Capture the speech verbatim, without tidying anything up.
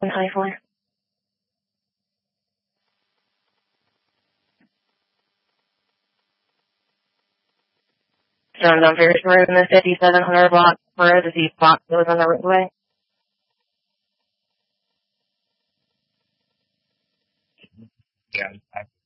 one twenty-four. John on Ferris Road in the fifty-seven hundred block road as he block goes on the roadway. Yeah, I